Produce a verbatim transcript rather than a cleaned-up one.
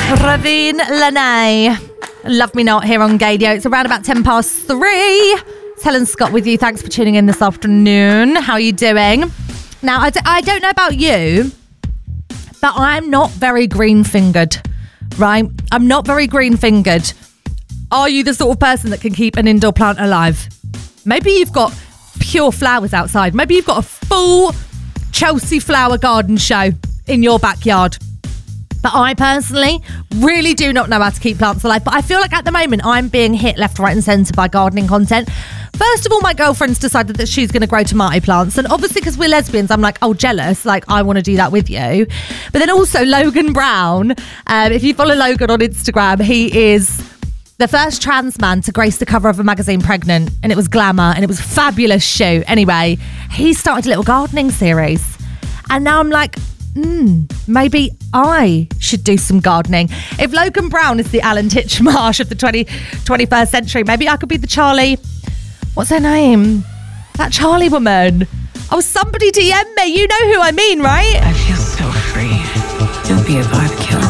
Ravine Lene. Love Me Not here on Gadio. It's around about ten past three. It's Helen Scott with you. Thanks for tuning in this afternoon. How are you doing? Now, I, d- I don't know about you, but I'm not very green-fingered, right? I'm not very green-fingered. Are you the sort of person that can keep an indoor plant alive? Maybe you've got pure flowers outside. Maybe you've got a full Chelsea flower garden show in your backyard. But I personally really do not know how to keep plants alive. But I feel like at the moment I'm being hit left, right and centre by gardening content. First of all, my girlfriend's decided that she's going to grow tomato plants. And obviously because we're lesbians, I'm like, oh, jealous. Like, I want to do that with you. But then also Logan Brown. Um, if you follow Logan on Instagram, he is the first trans man to grace the cover of a magazine pregnant. And it was Glamour. And it was a fabulous shoot. Anyway, he started a little gardening series. And now I'm like, Hmm, maybe I should do some gardening. If Logan Brown is the Alan Titchmarsh of the twenty, twenty-first century, maybe I could be the Charlie, what's her name? That Charlie woman. Oh, somebody D M me. You know who I mean, right? I feel so free. Don't be a vibe killer.